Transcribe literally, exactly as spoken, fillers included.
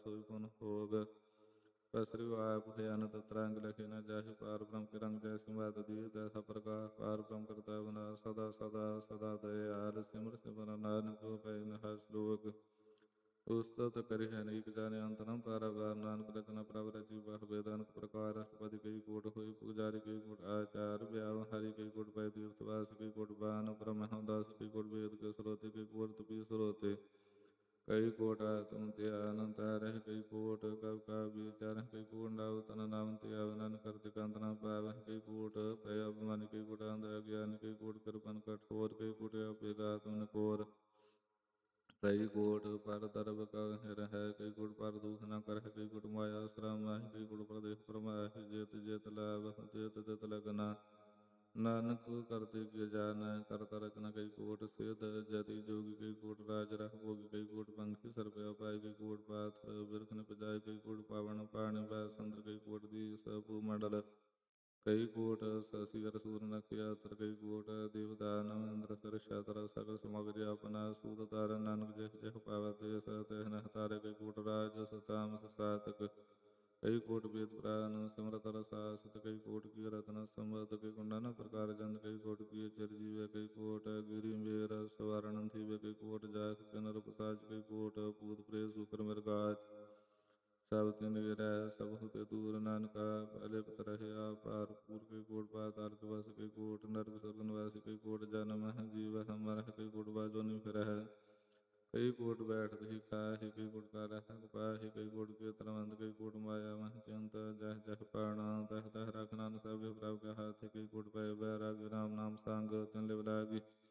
सोई पुन भोग। पसरु आप है अनंत तरंग लखे न जाहि पार ब्रह्म के रंग जैसी बात दिए तैसा प्रकाश पार ब्रह्म करता बना सदा सदा सदा दयाल सिमर सिमर नानक पै नहा श्लोक। उस्तत करि अनेक जाने अंतरम पारा बार नानक रचना प्रभ रची बह वेदांत प्रकार अष्टपदी कई कोट हुई पुजारी कई कोट आचार व्याव हरि कई कोट पै तीर्थवास कई कोट बान ब्रह्मदास कई कोट वेद के स्रोते कई कोट तुपी स्रोते कई कोट आत्म ते अनंत रह कई कोट कव का विचार कई कोट नाव तन नाम ते अवनन करते कंतना पाव कई कोट पै अभिमान कई कोट अंध अज्ञान कई कोट कृपन कठोर कई कोट अपेगात्म कोर कई कोट पर दरब कर है कई कोट पर दुख न कर कई कोट माया श्रम है कई कोट प्रदेश प्रमाह जेत जेत लाभ जेत जेत लगना नानक करते किए जाना करता रचना कई कोट सिद्ध जति जोगी कई कोट राज रह भोगी कई कोट पंखी सर पे अपाय कई कोट पात्र बिरख निपजाय कई कोट पावन पाणी वैसंद्र कई कोट दी सभु मंडल कई कोट शशिकर सूर नक्षत्र कई कोट देवदानव इंद्र सर शतर सकल समग्र अपना सूत तार नानक जह जह पावते सतह नहतारे कई कोट राज सताम सातक कई कोट वेद पुराण सिमरत रसासत कई कोट की रत्न संबद्ध कई कोट नाना प्रकार जन कई कोट की चिरजीव कई कोट गिरि मेर सवर्ण थीव कई कोट जाख किनर पसाच कई कोट पूत प्रेत सुकर मृगाच सब तिन रह सब होते दूर नानका अलिप्त रहे पार पूर के कोट पाताल के बस के कोट नरक स्वर्ग निवासी कई कोट जन्म है जीव हमर कई कोट बाजो नहीं फिर है कई कोट बैठ ही खाहि कई कोट का रह पाहि कई कोट के तरवंत कई कोट माया मह चिंत जह जह पाणा तह तह रखना सब प्रभु के हाथ कई कोट पै बैराग राम नाम सांग तिन लिव लागी